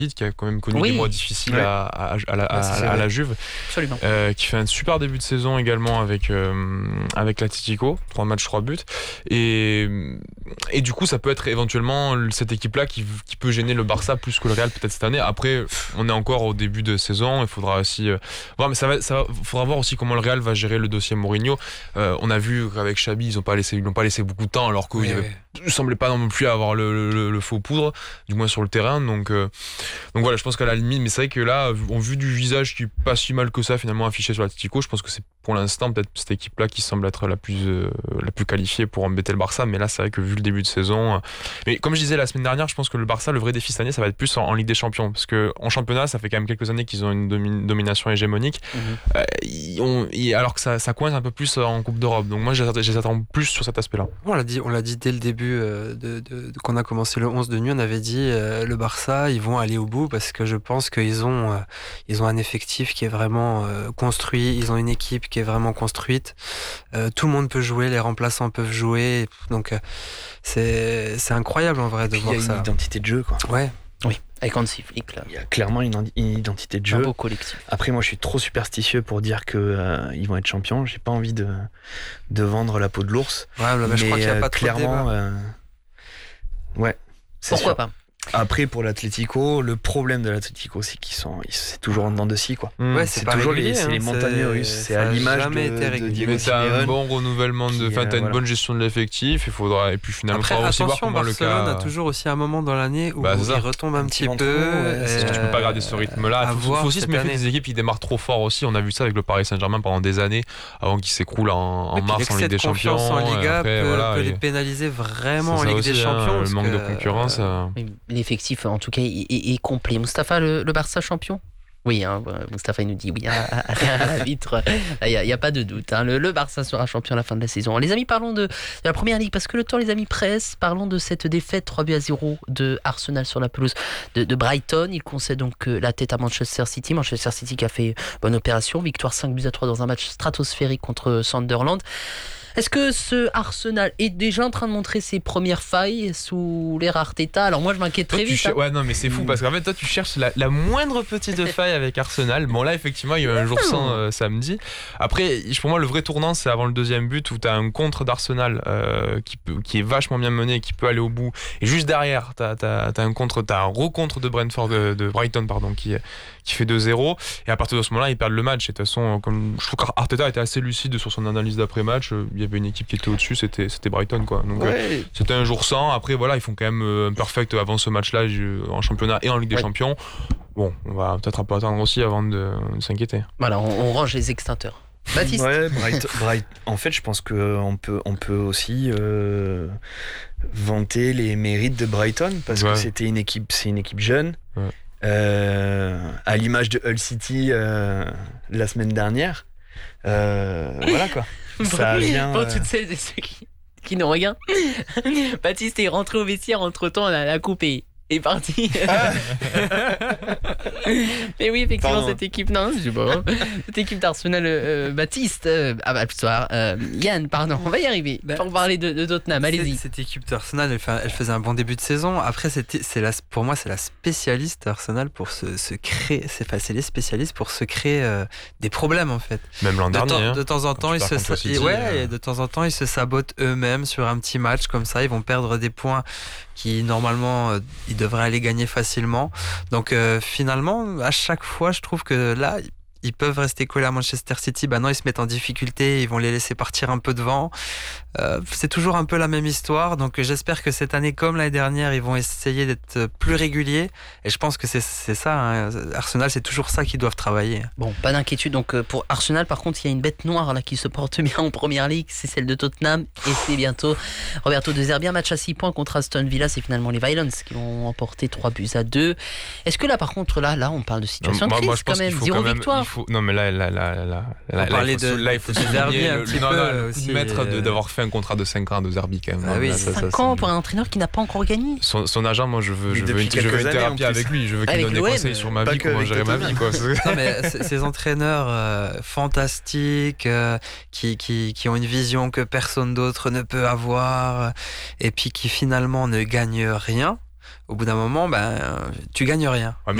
qui a quand même connu des mois difficiles à la Juve. Absolument. Qui fait un super début de saison également avec l'Atlético, 3 matchs, 3 buts. Et du coup, ça peut être éventuellement cette équipe-là qui peut gêner le Barça plus que le Real peut-être cette année. Après, on est encore au début de saison, il faudra aussi voir, mais faudra voir aussi comment le Real va gérer le dossier Mourinho. On a vu qu'avec Xabi, ils n'ont pas laissé beaucoup de temps, alors qu'il ne semblait pas non plus avoir le faux poudre, du moins sur le terrain. Donc voilà, je pense qu'à la limite, mais c'est vrai que là, on vu du visage qui est pas si mal que ça finalement affiché sur l'Atlético, je pense que c'est pour l'instant peut-être cette équipe-là qui semble être la plus qualifiée pour embêter le Barça. Mais là, c'est vrai que vu le début de saison, mais comme je disais la semaine dernière, je pense que le Barça, le vrai défi cette année, ça va être plus en Ligue des Champions, parce que en championnat, ça fait quand même quelques années qu'ils ont une domination hégémonique, alors que ça coince un peu plus en Coupe d'Europe. Donc moi, je les attends plus sur cet aspect-là. On l'a dit dès le début qu'on a commencé le 11 de nuit, on avait dit le Barça, ils vont aller au bout, parce que je pense qu'ils ont un effectif qui est vraiment construit, ils ont une équipe qui est vraiment construite, tout le monde peut jouer, les remplaçants peuvent jouer, donc c'est incroyable en vrai de voir ça. Il y a une identité de jeu, quoi. Ouais. Oui, avec Hansi Flick là. Il y a clairement une identité de jeu. Un beau collectif. Après, moi, je suis trop superstitieux pour dire que ils vont être champions. J'ai pas envie de vendre la peau de l'ours. Ouais, mais je crois qu'il y a pas trop de clairement. Ouais. Pourquoi pas. Après, pour l'Atlético, le problème de l'Atlético, c'est c'est toujours en dedans de scie, quoi. Ouais, c'est toujours régulier, les montagnes russes. C'est à l'image de Diego Simeone. T'as un bon renouvellement t'as une bonne gestion de l'effectif. Et puis finalement, après, aussi voir comment Barcelone le cas. A toujours aussi un moment dans l'année où il retombe un petit peu. Tu peux pas garder ce rythme-là. Il faut aussi se méfier des équipes qui démarrent trop fort aussi. On a vu ça avec le Paris Saint-Germain pendant des années, avant qu'ils s'écroulent en mars en Ligue des Champions. En Liga peut les pénaliser vraiment en Ligue des Champions. Le manque de concurrence. L'effectif, en tout cas, est complet. Moustapha, le Barça champion? Oui, Moustapha il nous dit oui à la vitre. Il n'y a pas de doute. Le Barça sera champion à la fin de la saison. Les amis, parlons de la première ligue, parce que le temps, les amis, presse. Parlons de cette défaite 3-0 de Arsenal sur la pelouse de Brighton. Il concède donc la tête à Manchester City. Manchester City qui a fait bonne opération. Victoire 5-3 dans un match stratosphérique contre Sunderland. Est-ce que ce Arsenal est déjà en train de montrer ses premières failles sous l'ère Arteta? Alors moi je m'inquiète très vite. Ouais, non mais c'est fou, parce qu'en fait toi tu cherches la moindre petite faille avec Arsenal. Bon là effectivement il y a eu un jour sans samedi. Après pour moi le vrai tournant c'est avant le deuxième but, où tu as un contre d'Arsenal qui est vachement bien mené, qui peut aller au bout, et juste derrière t'as un recontre de Brighton qui fait 2-0, et à partir de ce moment-là ils perdent le match. Et de toute façon, comme je trouve qu'Arteta était assez lucide sur son analyse d'après-match, il y avait une équipe qui était au-dessus, c'était Brighton, quoi. Donc c'était un jour sans. Après voilà, ils font quand même un perfect avant ce match-là en championnat et en Ligue des Champions. Bon, on va peut-être un peu attendre aussi avant de s'inquiéter. Voilà, on range les extincteurs. Baptiste. Ouais, Brighton. En fait, je pense qu'on peut aussi vanter les mérites de Brighton, parce que c'est une équipe jeune. Ouais. À l'image de Hull City la semaine dernière. Voilà quoi. Ça vient. Pour toutes celles et ceux qui nous regardent, Baptiste est rentré au vestiaire, entre-temps la coupe est partie. Mais oui, effectivement, pardon. Cette équipe, non, je sais pas. Cette équipe d'Arsenal, Baptiste, Yann, pardon, on va y arriver. Pour parler de Tottenham, allez-y. Cette équipe d'Arsenal, elle faisait un bon début de saison. Après, pour moi, c'est la spécialiste d'Arsenal pour se créer. C'est les spécialistes pour se créer des problèmes, en fait. Même l'an dernier. De temps en temps, de temps en temps, ils se sabotent eux-mêmes sur un petit match comme ça. Ils vont perdre des points qui normalement ils devraient aller gagner facilement. Donc finalement, à chaque fois, je trouve que là, ils peuvent rester collés à Manchester City. Non, ils se mettent en difficulté, ils vont les laisser partir un peu devant. C'est toujours un peu la même histoire. Donc j'espère que cette année, comme l'année dernière, ils vont essayer d'être plus réguliers. Et je pense que c'est ça. Arsenal, c'est toujours ça qu'ils doivent travailler. Bon, pas d'inquiétude. Donc pour Arsenal, par contre, il y a une bête noire là qui se porte bien en Première Ligue. C'est celle de Tottenham. Et c'est bientôt Roberto De Zerbi. Un match à 6 points contre Aston Villa. C'est finalement les Violets qui vont emporter 3-2. Est-ce que là, par contre, là, on parle de situation de crise moi, quand même. 0 victoire. Non mais là il faut se Zerbi un petit peu aussi, maître d'avoir fait un contrat de 5 ans à De Zerbi quand même. Ah oui, 5 ans pour un entraîneur qui n'a pas encore gagné. Son agent, moi je veux une thérapie avec lui, je veux qu'il donne des conseils sur ma vie, comment gérer ma vie, quoi. Non mais ces entraîneurs fantastiques qui ont une vision que personne d'autre ne peut avoir, et puis qui finalement ne gagnent rien. au bout d'un moment, tu gagnes rien. Ouais,